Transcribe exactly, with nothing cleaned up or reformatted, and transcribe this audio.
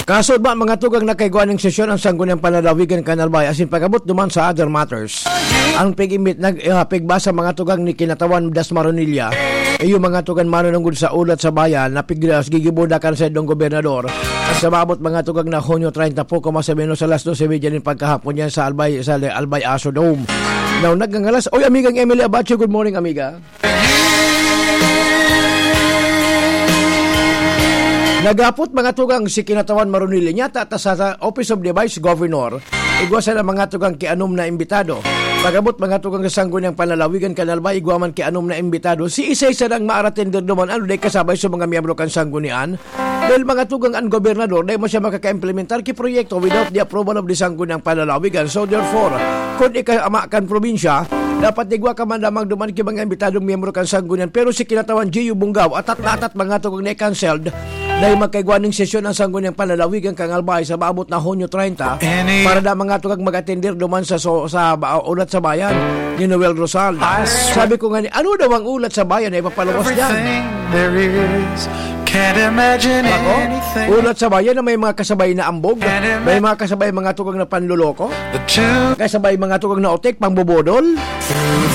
Kasod ba mga tugang nakaiguan ng sesyon ang Sangguniang Panlalawigan Kanalbay asin pagabot duman sa other matters. Ang pig-imit nag uh, pigbasa mga tugang ni Kinatawan Das Maronilla. Iyo mga tugang manunungod sa ulat sa bayan na piglas gigibudakan sa dong gobernador. At sa mabot mga tugang na Hunyo thirty po kung sa alas dose din pagkahapon yan sa Albay sa Albay Aso Dome. Now nagngangalas. Oy amigang Emily Abacho, good morning amiga. Nagapot mga tugang si Kinatawan Maronilla nyata ta sa Office of the Vice Governor. Igwasa na mga tugang kianom na imbitado. Pagabot mga tugang sa Sangguniang Panlalawigan Kanalbay igwaman kianom na imbitado. Si isa-isa nang maaratender naman ano day kasabay sa mga miyembro kan Sanggunian. Dahil mga tugang ang gobernador dahil mo siya makaka-implementar ki proyekto without the approval of the Sangguniang Panlalawigan. So therefore, kung ika-ama kan probinsya, dapat igwa ka man lamang duman ki mga imbitadong miyembro kan Sanggunian. Pero si Kinatawan Gio Bungaw atat na atat mga tugang na cancelled dahil magkaigwaning sesyon ang Sangguniang Panlalawigan Kanalbay sa maabot na Hunyo thirty para da mga tugang mag-attender duman sa so, sa uh, ulat sa bayan ni Noel Rosal. Sabi ko nga ni, ano daw ang ulat sa bayan ay papalawas dyan? Ako, ulat sa bayan na may mga kasabay na ambog, may mga kasabay mga tugang na panluloko, kasabay mga tugang na otek, pangbobodol.